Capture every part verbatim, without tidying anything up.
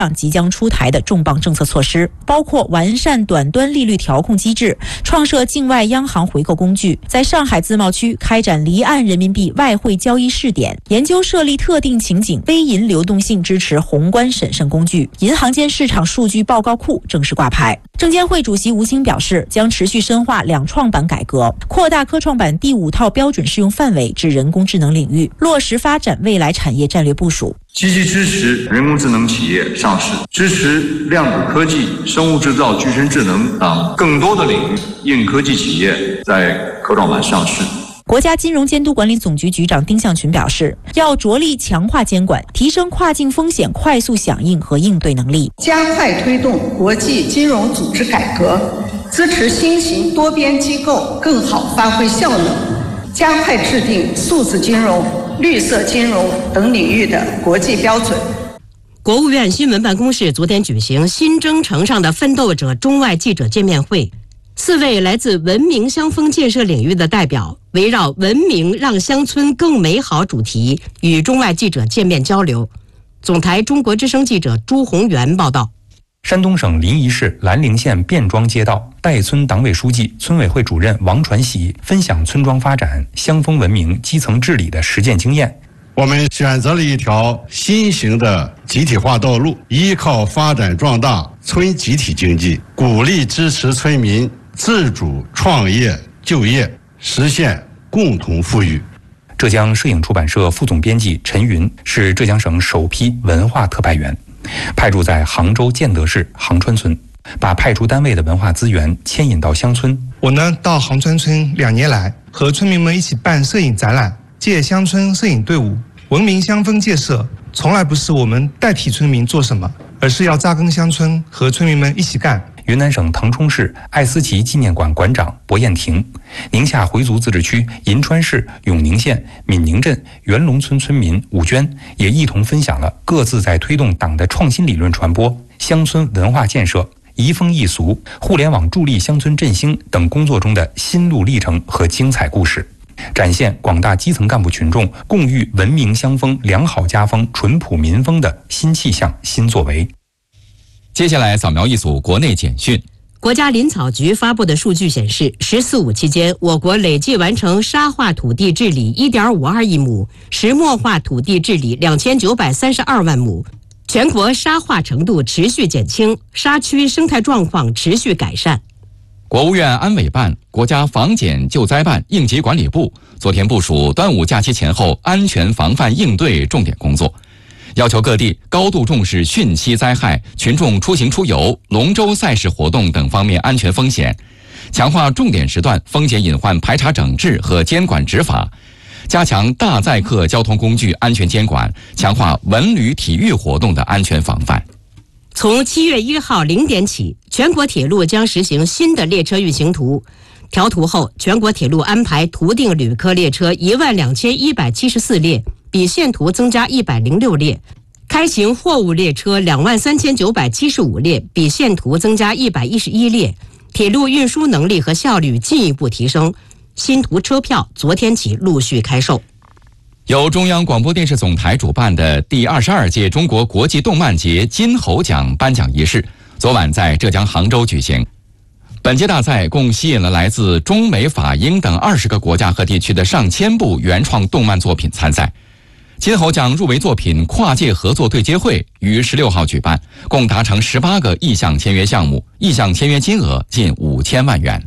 即将出台的重磅政策措施，包括完善短端利率调控机制，创设境外央行回购工具，在上海自贸区开展离岸人民币外汇交易试点，研究设立特定情景非银流动性支持宏观审慎工具，银行间市场数据报告库正式挂牌。证监会主席吴清表示，将持续深化两创板改革，扩大科创板第五套标准适用范围至人工智能领域，落实发展未来产业战略部署， 积极支持人工智能企业上市，支持量子科技、生物制造、具身智能等更多的领域硬科技企业在科创板上市。 国家金融监督管理总局局长丁向群表示，要着力强化监管，提升跨境风险快速响应和应对能力， 加快推动国际金融组织改革，支持新型多边机构更好发挥效能，加快制定数字金融、绿色金融等领域的国际标准。 国务院新闻办公室昨天举行新征程上的奋斗者中外记者见面会，四位来自文明乡风建设领域的代表围绕文明让乡村更美好主题与中外记者见面交流。总台中国之声记者朱宏元报道。 山东省临沂市兰陵县卞庄街道代村党委书记、村委会主任王传喜分享村庄发展、乡风文明、基层治理的实践经验。 我们选择了一条新型的集体化道路，依靠发展壮大村集体经济，鼓励支持村民自主创业就业，实现共同富裕。 浙江摄影出版社副总编辑陈云是浙江省首批文化特派员，派驻在杭州建德市杭川村，把派出单位的文化资源牵引到乡村。 我呢到杭川村两年来，和村民们一起办摄影展览，借乡村摄影队伍，文明乡风建设从来不是我们代替村民做什么，而是要扎根乡村，和村民们一起干。 云南省腾冲市艾思奇纪念馆馆长薄艳婷，宁夏回族自治区银川市永宁县闽宁镇元龙村村民武娟也一同分享了各自在推动党的创新理论传播、乡村文化建设、移风易俗、互联网助力乡村振兴等工作中的心路历程和精彩故事，展现广大基层干部群众共育文明乡风、良好家风、淳朴民风的新气象、新作为。 接下来扫描一组国内简讯。 国家林草局发布的数据显示，十四五期间，我国累计完成沙化土地治理 一点五二亿亩，石墨化土地治理两千九百三十二万亩，全国沙化程度持续减轻，沙区生态状况持续改善。 国务院安委办、国家防检救灾办、应急管理部昨天部署端午假期前后安全防范应对重点工作，要求各地高度重视汛期灾害、群众出行出游、龙舟赛事活动等方面安全风险，强化重点时段风险隐患排查整治和监管执法，加强大载客交通工具安全监管，强化文旅体育活动的安全防范。 从七月一号零点起，全国铁路将实行新的列车运行图。调图后，全国铁路安排图定旅客列车一万两千一百七十四列，比现图增加一百零六列；开行货物列车两万三千九百七十五列，比现图增加一百一十一列。铁路运输能力和效率进一步提升。新图车票昨天起陆续开售。 由中央广播电视总台主办的第二十二届中国国际动漫节金猴奖颁奖仪式昨晚在浙江杭州举行。本届大赛共吸引了来自中美法英等二十个国家和地区的上千部原创动漫作品参赛。金猴奖入围作品跨界合作对接会于十六号举办，共达成十八个意向签约项目，意向签约金额近五千万元。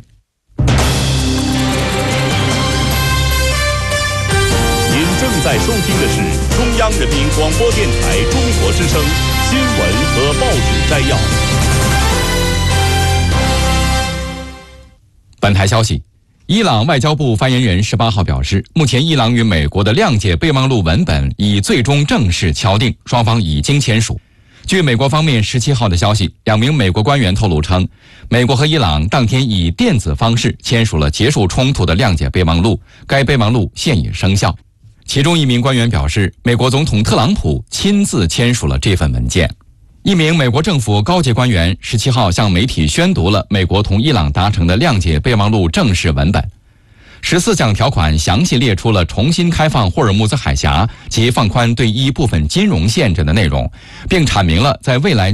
正在收听的是中央人民广播电台中国之声新闻和报纸摘要。 本台消息，伊朗外交部发言人十八号表示，目前伊朗与美国的谅解备忘录文本已最终正式敲定，双方已经签署。据美国方面十七号的消息，两名美国官员透露称，美国和伊朗当天以电子方式签署了结束冲突的谅解备忘录，该备忘录现已生效。其中一名官员表示，美国总统特朗普亲自签署了这份文件。一名美国政府高级官员十七号向媒体宣读了美国同伊朗达成的谅解备忘录正式文本。 十四项条款详细列出了重新开放霍尔木兹海峡及放宽对一部分金融限制的内容，并阐明了在未来